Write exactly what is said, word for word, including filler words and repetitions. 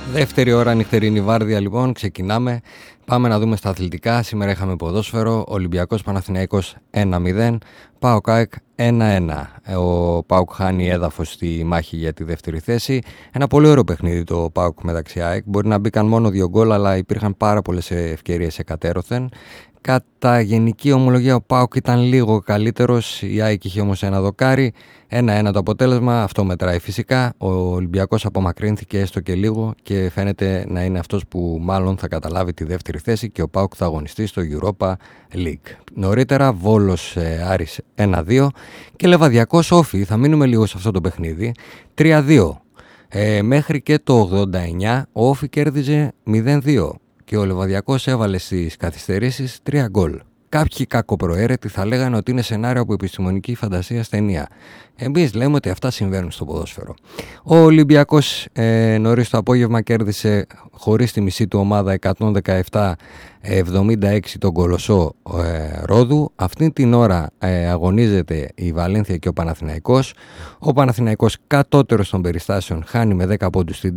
Δεύτερη ώρα νυχτερινή βάρδια λοιπόν, ξεκινάμε. Πάμε να δούμε στα αθλητικά. Σήμερα είχαμε ποδόσφαιρο, Ολυμπιακός Παναθηναϊκός ένα μηδέν, ΠΑΟΚ ΑΕΚ ένα ένα. Ο ΠΑΟΚ χάνει έδαφος στη μάχη για τη δεύτερη θέση. Ένα πολύ ωραίο παιχνίδι το ΠΑΟΚ μεταξύ ΑΕΚ. Μπορεί να μπήκαν μόνο δύο γκολ, αλλά υπήρχαν πάρα πολλές ευκαιρίες εκατέρωθεν. Κατά γενική ομολογία ο ΠΑΟΚ ήταν λίγο καλύτερος, η ΑΕΚ είχε όμως ένα δοκάρι, ένα ένα το αποτέλεσμα, αυτό μετράει φυσικά. Ο Ολυμπιακός απομακρύνθηκε έστω και λίγο και φαίνεται να είναι αυτός που μάλλον θα καταλάβει τη δεύτερη θέση και ο ΠΑΟΚ θα αγωνιστεί στο Europa League. Νωρίτερα Βόλος ε, Άρης ένα δύο και Λεβαδιακός Όφη, θα μείνουμε λίγο σε αυτό το παιχνίδι, τρία δύο. Ε, μέχρι και το ογδόντα εννιά ο Όφη κέρδιζε μηδέν δύο. Και ο Λεβαδιακός έβαλε στις καθυστερήσεις τρία γκολ. Κάποιοι κακοπροαίρετοι θα λέγανε ότι είναι σενάριο από επιστημονική φαντασία στα ταινία. Εμείς λέμε ότι αυτά συμβαίνουν στο ποδόσφαιρο. Ο Ολυμπιακός ε, νωρίς το απόγευμα κέρδισε χωρίς τη μισή του ομάδα εκατόν δεκαεπτά εβδομήντα έξι τον Κολοσσό ε, Ρόδου. Αυτή την ώρα ε, αγωνίζεται η Βαλένθια και ο Παναθηναϊκός. Ο Παναθηναϊκός κατώτερος των περιστάσεων χάνει με δέκα πόντους στην